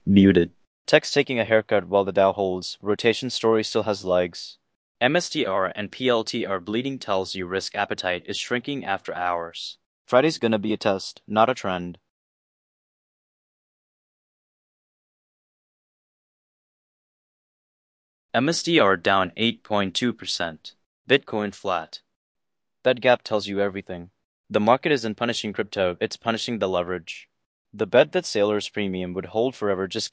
Muted. Text taking a haircut while the Dow holds. Rotation story still has legs. MSTR and PLTR bleeding tells you risk appetite is shrinking after hours. Friday's gonna be a test, not a trend. MSTR down 8.2%. Bitcoin flat. That gap tells you everything. The market isn't punishing crypto, it's punishing the leverage. The bet that Sailor's premium would hold forever just